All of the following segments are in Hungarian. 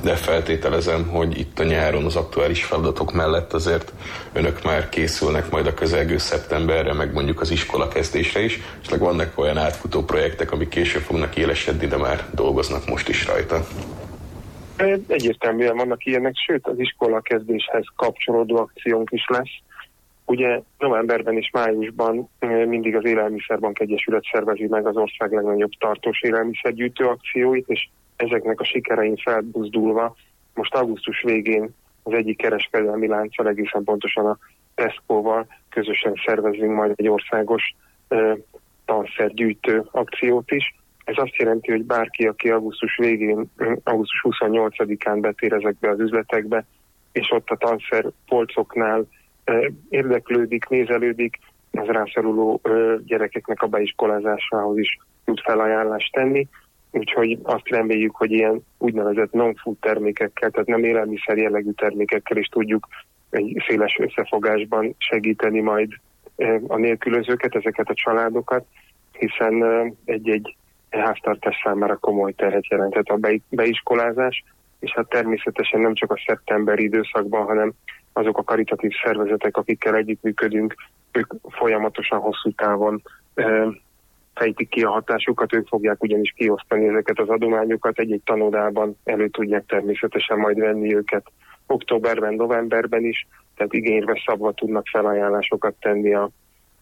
de feltételezem, hogy itt a nyáron az aktuális feladatok mellett azért önök már készülnek majd a közelgő szeptemberre, meg mondjuk az iskola kezdésre is, és vannak olyan átfutó projektek, amik később fognak élesedni, de már dolgoznak most is rajta. Egyértelműen vannak ilyenek, sőt az iskola kezdéshez kapcsolódó akciónk is lesz. Ugye novemberben és májusban mindig az Élelmiszerbank Egyesület szervezi meg az ország legnagyobb tartós élelmiszergyűjtő akcióit, és ezeknek a sikerein felbuzdulva most augusztus végén az egyik kereskedelmi lánccal, egészen pontosan a Tesco-val közösen szervezünk majd egy országos tanszergyűjtő akciót is. Ez azt jelenti, hogy bárki, aki augusztus végén, augusztus 28-án betér ezekbe az üzletekbe, és ott a tanszerpolcoknál érdeklődik, nézelődik, az rászoruló gyerekeknek a beiskolázásához is tud felajánlást tenni. Úgyhogy azt reméljük, hogy ilyen úgynevezett non-food termékekkel, tehát nem élelmiszer jellegű termékekkel is tudjuk egy széles összefogásban segíteni majd a nélkülözőket, ezeket a családokat, hiszen egy-egy háztartás számára komoly terhet jelentett a beiskolázás, és hát természetesen nem csak a szeptemberi időszakban, hanem azok a karitatív szervezetek, akikkel együttműködünk, ők folyamatosan hosszú távon fejtik ki a hatásukat, ők fogják ugyanis kiosztani ezeket az adományokat, egy-egy tanodában elő tudják természetesen majd venni őket októberben, novemberben is, tehát igényre szabva tudnak felajánlásokat tenni az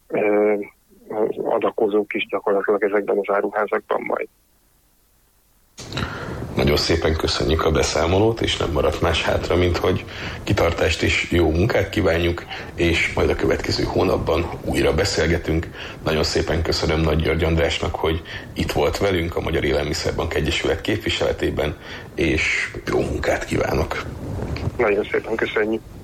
adakozók is gyakorlatilag ezekben az áruházakban majd. Nagyon szépen köszönjük a beszámolót, és nem maradt más hátra, mint hogy kitartást és jó munkát kívánjuk, és majd a következő hónapban újra beszélgetünk. Nagyon szépen köszönöm Nagy György Andrásnak, hogy itt volt velünk a Magyar Élelmiszerbank Egyesület képviseletében, és jó munkát kívánok! Nagyon szépen köszönjük!